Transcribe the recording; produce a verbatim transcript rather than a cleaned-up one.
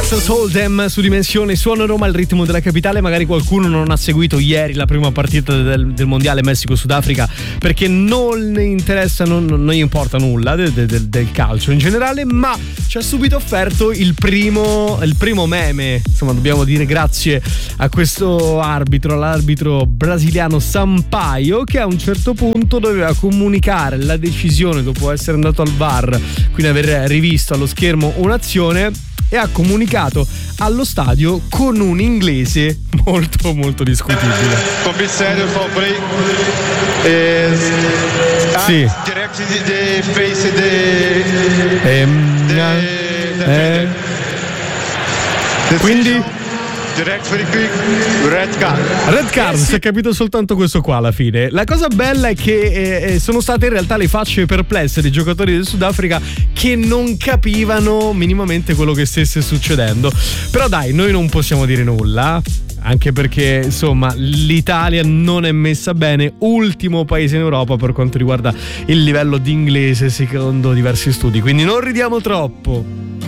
Texas Hold'em su Dimensione Suono Roma, il ritmo della capitale. Magari qualcuno non ha seguito ieri la prima partita del, del mondiale Messico-Sudafrica perché non ne interessa, non, non gli importa nulla del, del, del calcio in generale, ma ci ha subito offerto il primo, il primo meme. Insomma, dobbiamo dire grazie a questo arbitro, l'arbitro brasiliano Sampaio, che a un certo punto doveva comunicare la decisione dopo essere andato al V A R, quindi aver rivisto allo schermo un'azione, e ha comunicato allo stadio con un inglese molto molto discutibile. Commissario for play is sì. direct the face the, ehm, the, eh, the quindi direct free kick, red card. Red card, si è capito soltanto questo qua alla fine. La cosa bella è che eh, sono state in realtà le facce perplesse dei giocatori del Sudafrica che non capivano minimamente quello che stesse succedendo. Però dai, noi non possiamo dire nulla, anche perché insomma l'Italia non è messa bene, ultimo paese in Europa per quanto riguarda il livello di inglese secondo diversi studi, quindi non ridiamo troppo.